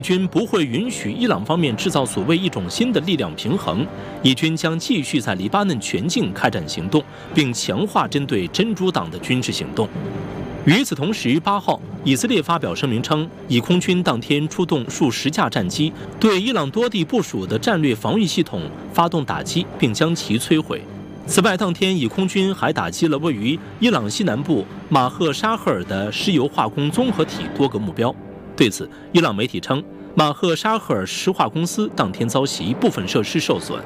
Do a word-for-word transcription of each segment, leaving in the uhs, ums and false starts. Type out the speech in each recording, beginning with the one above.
军不会允许伊朗方面制造所谓一种新的力量平衡，以军将继续在黎巴嫩全境开展行动，并强化针对真主党的军事行动。与此同时，八号，以色列发表声明称，以空军当天出动数十架战机，对伊朗多地部署的战略防御系统发动打击，并将其摧毁。此外，当天以空军还打击了位于伊朗西南部马赫沙赫尔的石油化工综合体多个目标。对此，伊朗媒体称，马赫沙赫尔石化公司当天遭袭，部分设施受损。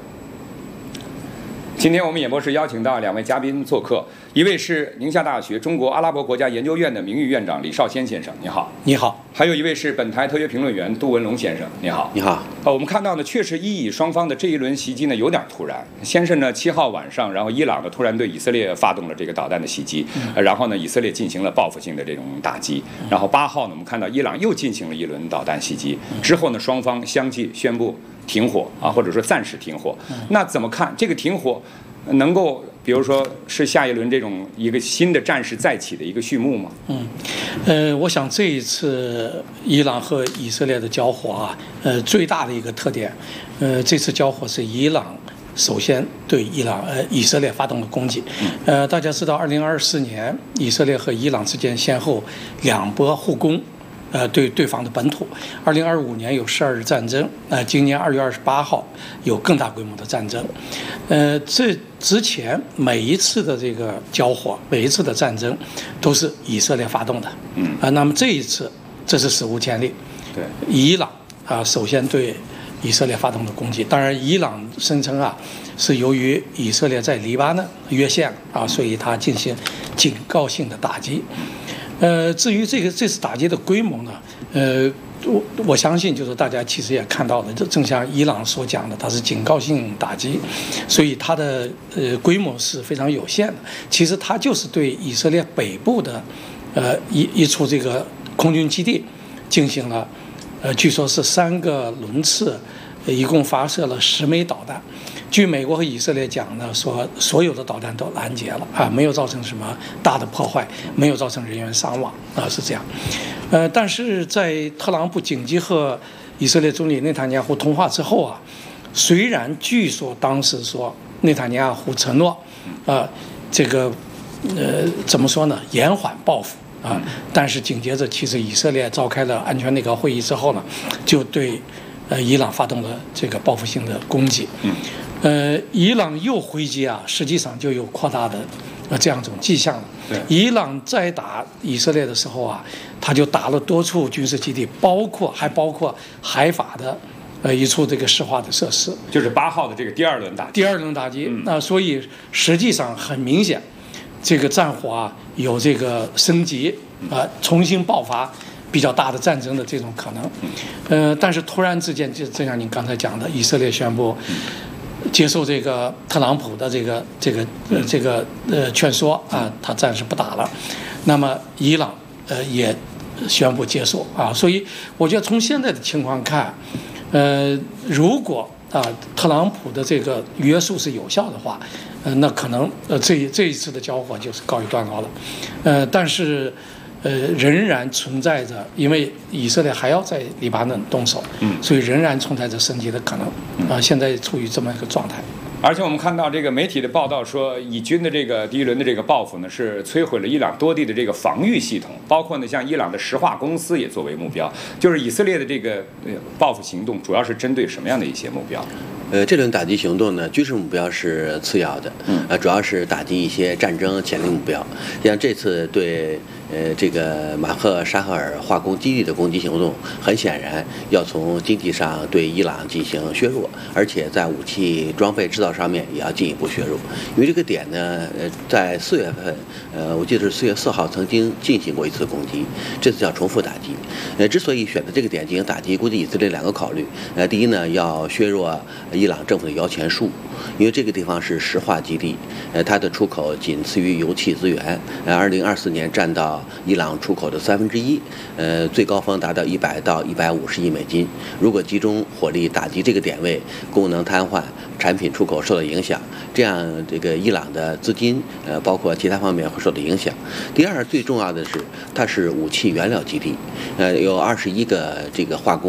今天我们演播室邀请到两位嘉宾做客，一位是宁夏大学中国阿拉伯国家研究院的名誉院长李少先先生，你好。 你好。 还有一位是本台特约评论员杜文龙先生，你好。 你好。 呃，我们看到呢，确实伊以双方的这一轮袭击呢有点突然。先是呢七号晚上，然后伊朗呢突然对以色列发动了这个导弹的袭击，呃、然后呢以色列进行了报复性的这种打击，然后八号呢我们看到伊朗又进行了一轮导弹袭击，之后呢双方相继宣布停火啊，或者说暂时停火。那怎么看这个停火？能够，比如说是下一轮这种一个新的战事再起的一个序幕吗？ 嗯，呃，我想这一次伊朗和以色列的交火啊，呃，最大的一个特点，呃，这次交火是伊朗首先对伊朗呃以色列发动了攻击。呃，大家知道，二零二四年以色列和伊朗之间先后两波互攻。呃，对对方的本土，二零二五年有十二日战争，呃，今年二月二十八号有更大规模的战争，呃，这之前每一次的这个交火，每一次的战争，都是以色列发动的，嗯，啊、呃，那么这一次这是史无前例， 对， 伊朗啊、呃，首先对以色列发动的攻击，当然，伊朗声称啊，是由于以色列在黎巴嫩越线啊，所以他进行警告性的打击。呃，至于这个这次打击的规模呢，呃，我我相信就是大家其实也看到了，就正像伊朗所讲的，它是警告性打击，所以它的呃规模是非常有限的。其实它就是对以色列北部的呃一一处这个空军基地进行了，呃，据说是三个轮次，一共发射了十枚导弹。据美国和以色列讲呢，说所有的导弹都拦截了啊，没有造成什么大的破坏，没有造成人员伤亡啊，是这样。呃，但是在特朗普紧急和以色列总理内塔尼亚胡通话之后啊，虽然据说当时说内塔尼亚胡承诺，啊，这个呃怎么说呢，延缓报复啊，但是紧接着其实以色列召开了安全内阁会议之后呢，就对呃伊朗发动了这个报复性的攻击。嗯。呃，伊朗又回击啊，实际上就有扩大的呃这样一种迹象了。 对， 伊朗在打以色列的时候啊，他就打了多处军事基地，包括还包括海法的呃一处这个石化的设施， 就是八号的这个第二轮打击。 第二轮打击，那、嗯呃、所以实际上很明显，这个战火啊有这个升级啊、呃，重新爆发。比较大的战争的这种可能，呃，但是突然之间，就正像您刚才讲的，以色列宣布接受这个特朗普的这个这个呃这个呃劝说啊，他暂时不打了。那么伊朗呃也宣布接受啊，所以我觉得从现在的情况看，呃，如果啊特朗普的这个约束是有效的话，呃，那可能呃这这一次的交火就是告一段落了，呃，但是。呃，仍然存在着，因为以色列还要在黎巴嫩动手，嗯，所以仍然存在着升级的可能，啊、呃，现在处于这么一个状态。 而且我们看到这个媒体的报道说，以军的这个第一轮的这个报复呢，是摧毁了伊朗多地的这个防御系统，包括呢像伊朗的石化公司也作为目标。就是以色列的这个呃报复行动，主要是针对什么样的一些目标？ 呃，这轮打击行动呢，军事目标是次要的，嗯，呃，主要是打击一些战争潜力目标，像这次对。呃，这个马赫沙赫尔化工基地的攻击行动，很显然要从经济上对伊朗进行削弱，而且在武器装备制造上面也要进一步削弱。因为这个点呢，呃，在四月份，呃，我记得是四月四号曾经进行过一次攻击，这次叫重复打击。呃，之所以选择这个点进行打击，估计以色列两个考虑。呃，第一呢，要削弱伊朗政府的摇钱树，因为这个地方是石化基地，呃，它的出口仅次于油气资源，呃，二零二四年占到伊朗出口的三分之一，呃，最高峰达到一百到一百五十亿美金。如果集中火力打击这个点位，功能瘫痪，产品出口受到影响，这样这个伊朗的资金，呃，包括其他方面会受到影响。第二，最重要的是，它是武器原料基地，呃，有二十一个这个化工。